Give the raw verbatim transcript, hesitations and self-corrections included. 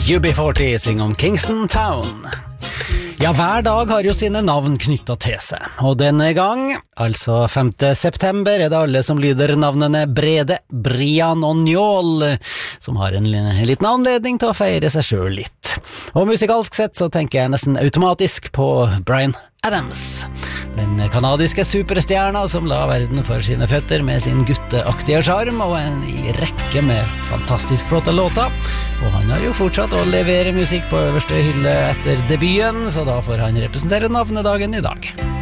U B forty synger om Kingston Town. Ja, hver dag har jo sine navn knyttet til seg, og denne gang, altså femte september, er det alle som lyder navnene Brede, Brian og Njål, som har en liten anledning til å feire seg selv litt. Og musikalsk sett så tenker jeg nesten automatisk på Bryan Adams, den kanadiske superstjerna som la verden for sine føtter med sin gutteaktige charm og en rekke med fantastisk flotte låter. Og han har jo fortsatt å levere musikk på øverste hylle etter debuten, så da får han representere navnedagen i dag.